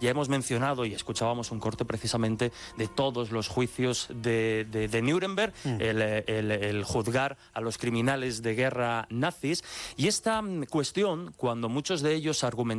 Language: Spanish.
Ya hemos mencionado y escuchábamos un corte precisamente de todos los juicios de Nuremberg, el juzgar a los criminales de guerra nazis. Y esta cuestión, cuando muchos de ellos argumentaban